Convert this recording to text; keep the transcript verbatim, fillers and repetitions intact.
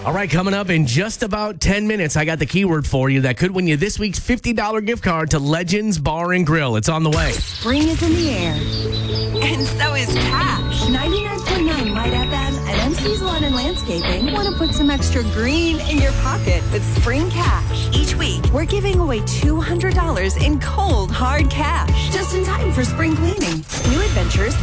All right, coming up in just about ten minutes, I got the keyword for you that could win you this week's fifty dollars gift card to Legends Bar and Grill. It's on the way. Spring is in the air. And so is cash. ninety-nine point nine Light F M and M C's Lawn and Landscaping want to put some extra green in your pocket with Spring Cash. Each week, we're giving away two hundred dollars in cold, hard cash. Just in time for spring cleaning. New adventures